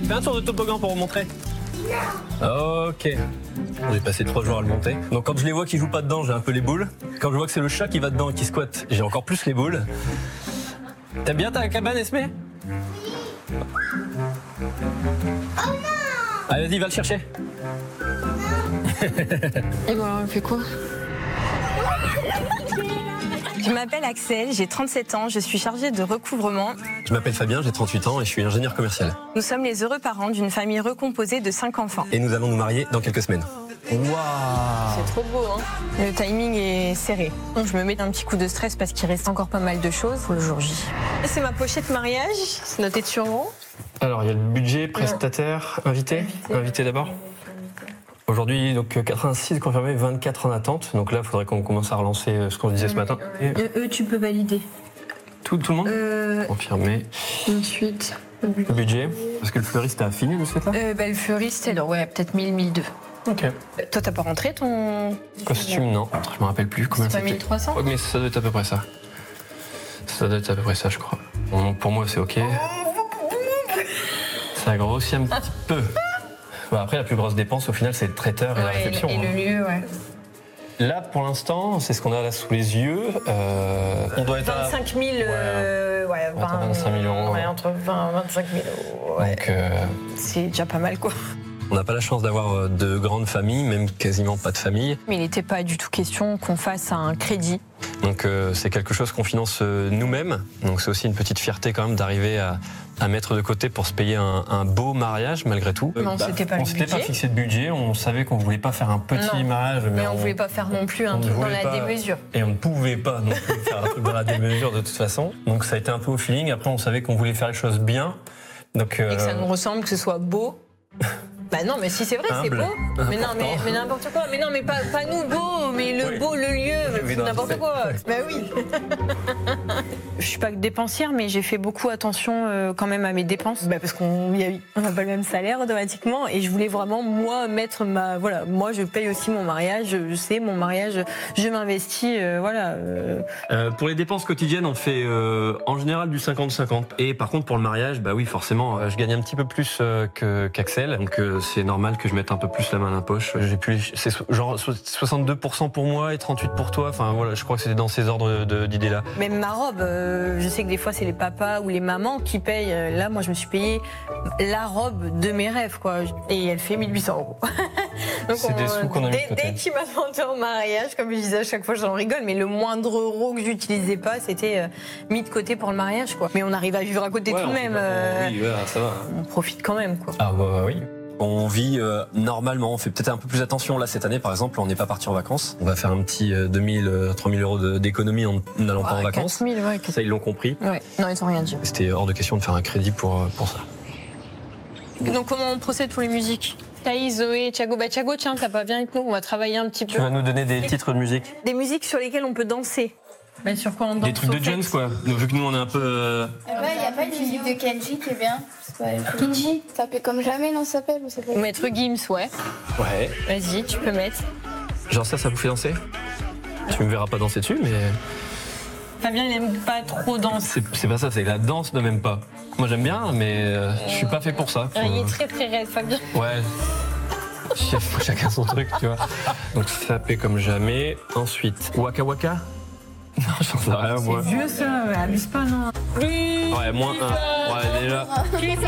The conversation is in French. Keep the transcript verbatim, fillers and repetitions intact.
Fais un tour de toboggan pour vous montrer. Ok. J'ai passé trois jours à le monter. Donc quand je les vois qui jouent pas dedans, j'ai un peu les boules. Quand je vois que c'est le chat qui va dedans et qui squatte, j'ai encore plus les boules. T'aimes bien ta cabane, Esmé? Oh non! Allez, vas-y, va le chercher. Et bon, on fait quoi? Je m'appelle Axel, j'ai trente-sept ans, je suis chargée de recouvrement. Je m'appelle Fabien, j'ai trente-huit ans et je suis ingénieur commercial. Nous sommes les heureux parents d'une famille recomposée de cinq enfants. Et nous allons nous marier dans quelques semaines. Waouh! C'est trop beau, hein? Le timing est serré. Donc je me mets un petit coup de stress parce qu'il reste encore pas mal de choses pour le jour J. Et c'est ma pochette mariage, c'est noté dessus en gros. Alors il y a le budget, prestataire, invité. Invité, invité d'abord. Aujourd'hui, donc quatre-vingt-six confirmés, vingt-quatre en attente. Donc là, il faudrait qu'on commence à relancer ce qu'on se disait ce matin. Et... Euh, eux, tu peux valider. Tout, tout le monde euh... Confirmé. Ensuite, le budget. Le budget. Parce que le fleuriste a fini de ce fait-là euh, bah, Le fleuriste, alors ouais, peut-être mille, mille deux. Ok. Toi, t'as pas rentré ton... Costume, non. Je me rappelle plus combien c'était. C'est pas mille trois cents? Ouais, mais ça doit être à peu près ça. Ça doit être à peu près ça, je crois. Bon, pour moi, c'est ok. Ça a grossi un petit peu. Bah après, la plus grosse dépense, au final, c'est le traiteur et ouais, la réception. Et le, et le lieu, ouais. Là, pour l'instant, c'est ce qu'on a là sous les yeux. Euh, on doit être vingt-cinq mille, à... euh, ouais, vingt... entre vingt-cinq mille euros. Ouais, entre vingt et vingt-cinq mille euros. Ouais. Donc, euh... c'est déjà pas mal, quoi. On n'a pas la chance d'avoir de grandes familles, même quasiment pas de famille. Mais il n'était pas du tout question qu'on fasse un crédit. Donc euh, c'est quelque chose qu'on finance euh, nous-mêmes. Donc c'est aussi une petite fierté quand même d'arriver à, à mettre de côté pour se payer un, un beau mariage malgré tout. Non, bah, c'était pas on le s'était budget. pas fixé de budget, on savait qu'on voulait pas faire un petit non. mariage. Mais, mais on, on ne voulait pas faire non plus un truc dans la pas, démesure. Et on ne pouvait pas non plus faire un truc dans la démesure de toute façon. Donc ça a été un peu au feeling. Après on savait qu'on voulait faire les choses bien. Donc, euh... Et que ça nous ressemble, que ce soit beau. Bah non, mais si c'est vrai, c'est beau. Mais non, mais, mais n'importe quoi. Mais non, mais pas, pas nous beau, mais le oui. beau, le lieu, oui, n'importe quoi. Oui. Bah oui. Je suis pas dépensière, mais j'ai fait beaucoup attention euh, quand même à mes dépenses. Bah parce qu'on n'a pas le même salaire automatiquement, et je voulais vraiment moi mettre ma, voilà, moi je paye aussi mon mariage. Je sais mon mariage, je m'investis, euh, voilà. Euh... Euh, pour les dépenses quotidiennes, on fait euh, en général du cinquante cinquante. Et par contre pour le mariage, bah oui, forcément, euh, je gagne un petit peu plus euh, que, qu'Axel, donc. Euh, c'est normal que je mette un peu plus la main à la poche. J'ai plus, c'est genre soixante-deux pour cent pour moi et trente-huit pour toi. Enfin voilà, je crois que c'était dans ces ordres d'idées-là. Même ma robe, euh, je sais que des fois c'est les papas ou les mamans qui payent. Là, moi, je me suis payé la robe de mes rêves, quoi. Et elle fait mille huit cents euros. C'est des sous qu'on a mis de côté. Dès qu'il m'a demandé en mariage, comme je disais à chaque fois, j'en rigole, mais le moindre euro que j'utilisais pas, c'était euh, mis de côté pour le mariage, quoi. Mais on arrive à vivre à côté ouais, tout de même. Euh, oui, ouais, ça va. On profite quand même, quoi. Ah bah oui. On vit euh, normalement, on fait peut-être un peu plus attention. Là, cette année, par exemple, on n'est pas parti en vacances. On va faire un petit euh, deux mille, trois mille euros d'économie en n'allant ah, pas en vacances. quatre mille, ouais, quatre... Ça, ils l'ont compris. Ouais. Non, ils n'ont rien dit. C'était hors de question de faire un crédit pour, pour ça. Donc, comment on procède pour les musiques? Thaïs, Zoé, Thiago, bah Thiago, tiens, t'as pas bien avec nous, on va travailler un petit peu. Tu vas nous donner des titres de musique? Des musiques sur lesquelles on peut danser. Bah, sur quoi on danse? Des trucs de Jones, quoi. Donc, vu que nous, on est un peu... Euh... Il n'y a pas une musique de Kenji qui est bien. Kenji, ça s'appelle comme jamais, non, ça s'appelle ou ça s'appelle... Maître Gims, ouais. Ouais. Vas-y, tu peux mettre. Genre ça, ça vous fait danser? Tu me verras pas danser dessus, mais... Fabien, il aime pas trop danser. C'est pas ça, c'est que la danse ne m'aime pas. Moi, j'aime bien, mais euh, je suis pas fait pour ça. Faut... Il est très très raide, Fabien. Ouais. Chacun son truc, tu vois. Donc, ça paie comme jamais. Ensuite, Waka Waka? Non, j'en sais rien, moi. C'est vieux, ça. Abuse pas, non. Ouais, moins un. Ouais, déjà.